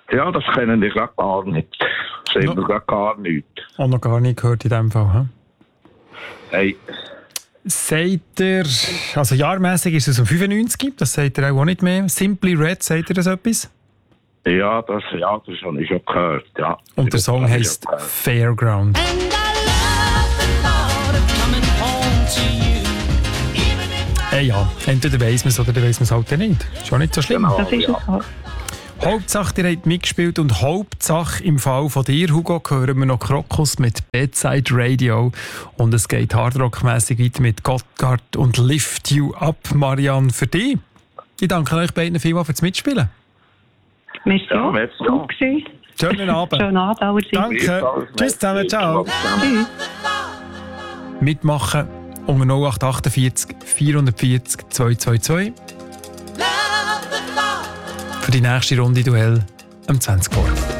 Ja, das kennen die gerade gar nicht. Das sehen wir gerade gar nicht. Auch noch gar nicht gehört in dem Fall, hm? Hey. Sagt ihr, also jahrmässig ist es um 95, das sagt ihr auch nicht mehr. Simply Red, sagt ihr das etwas? Ja, das habe ich schon gehört, ja. Und der Song heisst Fairground. Ja, entweder weiss man es oder weiss man es halt nicht. Ist schon nicht so schlimm. Genau, Das ist es halt. Hauptsache, ihr habt mitgespielt und Hauptsache im Fall von dir, Hugo, hören wir noch Krokus mit Bedside Radio und es geht hardrockmässig weiter mit Gotthard und Lift You Up, Marianne, für dich. Ich danke euch beiden vielmals fürs Mitspielen. Merci. Ja, merci. Gut gewesen. Schönen Abend. Schönen Abend allerseits. Danke. Tschüss zusammen, ciao. Tschüss. Mitmachen unter 0848 440 222 für die nächste Runde Duell am 20 Uhr.